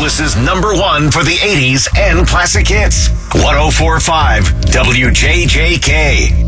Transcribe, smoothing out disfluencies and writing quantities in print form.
Angeles' #1 for the 80s and classic hits. 104.5 WJJK.